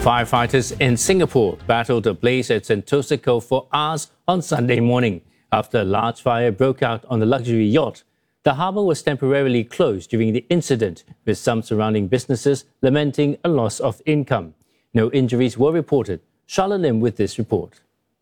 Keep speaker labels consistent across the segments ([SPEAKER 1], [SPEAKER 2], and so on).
[SPEAKER 1] Firefighters in Singapore battled a blaze at Sentosa Cove for hours on Sunday morning after a large fire broke out on the luxury yacht. The harbour was temporarily closed during the incident, with some surrounding businesses lamenting a loss of income. No injuries were reported. Charlotte Lim with this report.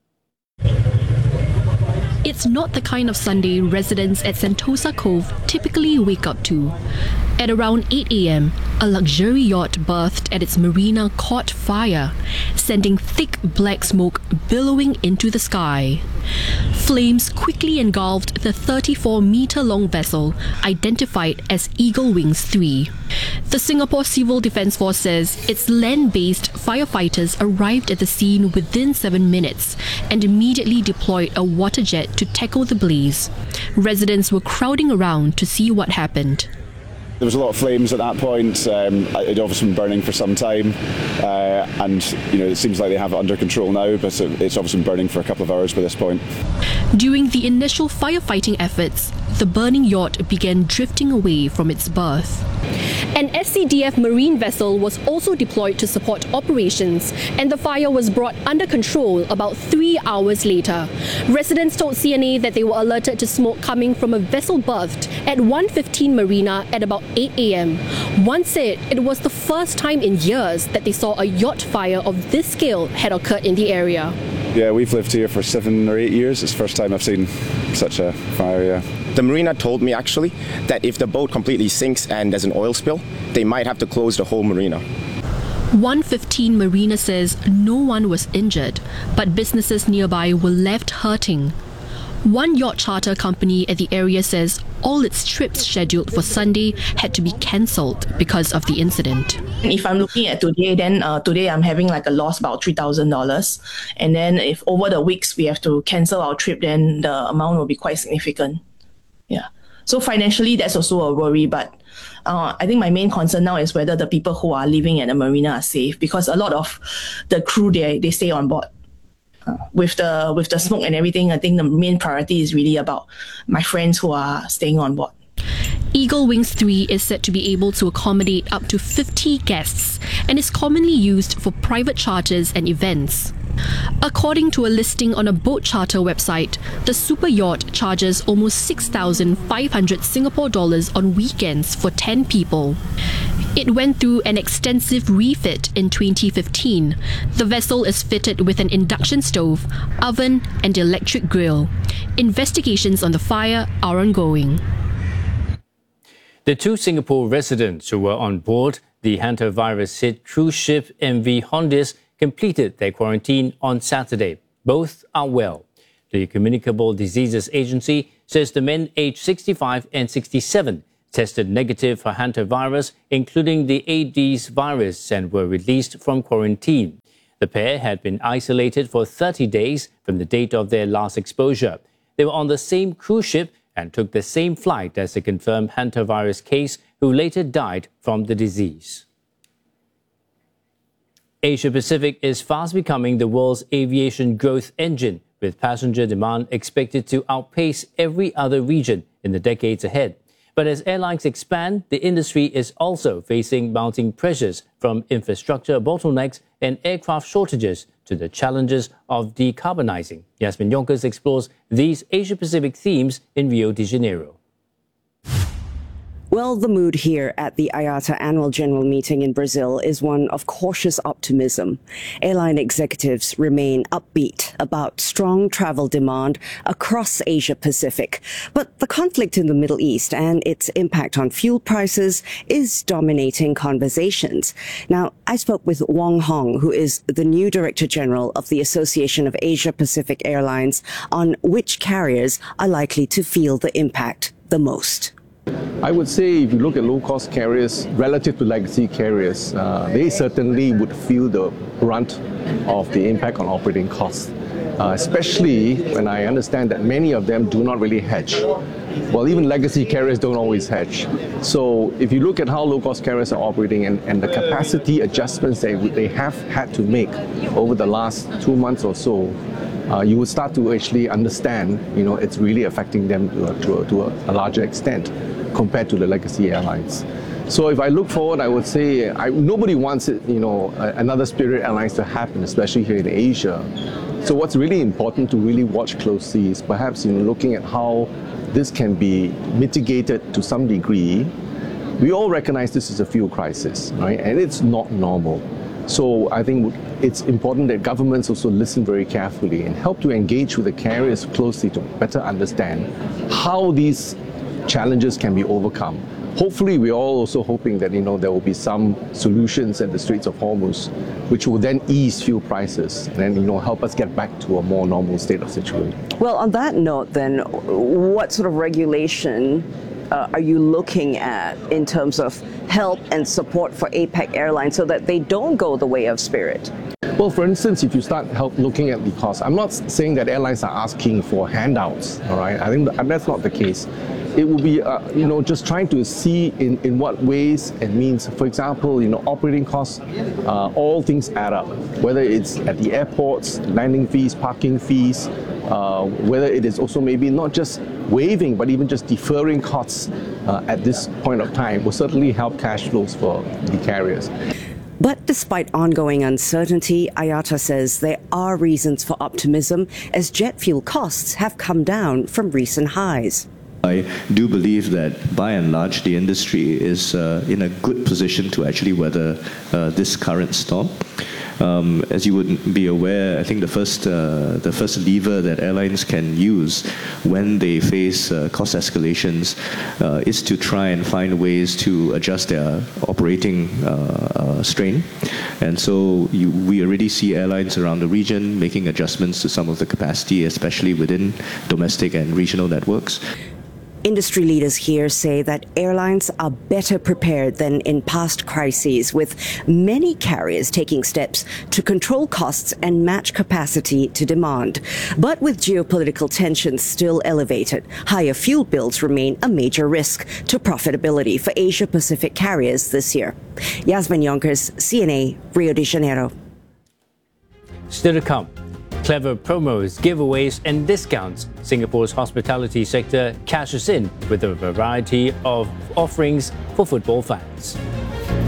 [SPEAKER 2] It's not the kind of Sunday residents at Sentosa Cove typically wake up to. At around 8 a.m, a luxury yacht berthed at its marina caught fire, sending thick black smoke billowing into the sky. Flames quickly engulfed the 34-metre-long vessel, identified as Eagle Wings 3. The Singapore Civil Defence Force says its land-based firefighters arrived at the scene within 7 minutes and immediately deployed a water jet to tackle the blaze. Residents were crowding around to see what happened.
[SPEAKER 3] There was a lot of flames at that point. It obviously been burning for some time, and it seems like they have it under control now, but it's obviously been burning for a couple of hours by this point.
[SPEAKER 2] During the initial firefighting efforts, the burning yacht began drifting away from its berth. An SCDF marine vessel was also deployed to support operations, and the fire was brought under control about 3 hours later. Residents told CNA that they were alerted to smoke coming from a vessel berthed at 115 Marina at about 8 a.m. One said it was the first time in years that they saw a yacht fire of this scale had occurred in the area.
[SPEAKER 3] Yeah, we've lived here for 7 or 8 years. It's the first time I've seen such a fire, yeah.
[SPEAKER 4] The marina told me actually that if the boat completely sinks and there's an oil spill, they might have to close the whole marina.
[SPEAKER 2] 115 Marina says no one was injured, but businesses nearby were left hurting. One yacht charter company at the area says all its trips scheduled for Sunday had to be cancelled because of the incident.
[SPEAKER 5] If I'm looking at today, then today I'm having like a loss about $3,000. And then if over the weeks we have to cancel our trip, then the amount will be quite significant. Yeah. So financially, that's also a worry. But I think my main concern now is whether the people who are living at the marina are safe, because a lot of the crew, they stay on board. With the smoke and everything, I think the main priority is really about my friends who are staying on board.
[SPEAKER 2] Eagle Wings 3 is said to be able to accommodate up to 50 guests and is commonly used for private charters and events. According to a listing on a boat charter website, the super yacht charges almost 6,500 Singapore dollars on weekends for 10 people. It went through an extensive refit in 2015. The vessel is fitted with an induction stove, oven and electric grill. Investigations on the fire are ongoing.
[SPEAKER 1] The 2 Singapore residents who were on board the hantavirus-hit cruise ship MV Hondius completed their quarantine on Saturday. Both are well. The Communicable Diseases Agency says the men aged 65 and 67 tested negative for hantavirus, including the Aedes virus, and were released from quarantine. The pair had been isolated for 30 days from the date of their last exposure. They were on the same cruise ship and took the same flight as a confirmed hantavirus case, who later died from the disease. Asia-Pacific is fast becoming the world's aviation growth engine, with passenger demand expected to outpace every other region in the decades ahead. But as airlines expand, the industry is also facing mounting pressures from infrastructure bottlenecks and aircraft shortages to the challenges of decarbonizing. Yasmin Yonkers explores these Asia-Pacific themes in Rio de Janeiro.
[SPEAKER 6] Well, the mood here at the IATA annual general meeting in Brazil is one of cautious optimism. Airline executives remain upbeat about strong travel demand across Asia Pacific. But the conflict in the Middle East and its impact on fuel prices is dominating conversations. Now, I spoke with Wong Hong, who is the new Director General of the Association of Asia Pacific Airlines, on which carriers are likely to feel the impact the most.
[SPEAKER 7] I would say if you look at low-cost carriers relative to legacy carriers, they certainly would feel the brunt of the impact on operating costs, especially when I understand that many of them do not really hedge. Well, even legacy carriers don't always hedge. So if you look at how low-cost carriers are operating and the capacity adjustments they have had to make over the last 2 months or so, you would start to actually understand, it's really affecting them to a larger extent compared to the legacy airlines. So if I look forward, I would say nobody wants it, another Spirit Airlines to happen, especially here in Asia. So what's really important to really watch closely is perhaps looking at how this can be mitigated to some degree. We all recognize this is a fuel crisis, right? And it's not normal. So I think it's important that governments also listen very carefully and help to engage with the carriers closely to better understand how these challenges can be overcome. Hopefully, we're all also hoping that there will be some solutions at the Straits of Hormuz, which will then ease fuel prices and then help us get back to a more normal state of situation.
[SPEAKER 6] Well, on that note, then, what sort of regulation are you looking at in terms of help and support for APAC Airlines so that they don't go the way of Spirit?
[SPEAKER 7] Well, for instance, if you start looking at the cost, I'm not saying that airlines are asking for handouts, all right? I think that's not the case. It will be, just trying to see in what ways and means. For example, operating costs, all things add up. Whether it's at the airports, landing fees, parking fees, whether it is also maybe not just waiving, but even just deferring costs at this point of time will certainly help cash flows for the carriers.
[SPEAKER 6] But despite ongoing uncertainty, IATA says there are reasons for optimism as jet fuel costs have come down from recent highs.
[SPEAKER 8] I do believe that, by and large, the industry is in a good position to actually weather this current storm. As you would be aware, I think the first lever that airlines can use when they face cost escalations is to try and find ways to adjust their operating strain. And so we already see airlines around the region making adjustments to some of the capacity, especially within domestic and regional networks.
[SPEAKER 6] Industry leaders here say that airlines are better prepared than in past crises, with many carriers taking steps to control costs and match capacity to demand. But with geopolitical tensions still elevated, higher fuel bills remain a major risk to profitability for Asia-Pacific carriers this year. Yasmin Yonkers, CNA, Rio de Janeiro.
[SPEAKER 1] Still to come. Clever promos, giveaways and discounts. Singapore's hospitality sector cashes in with a variety of offerings for football fans.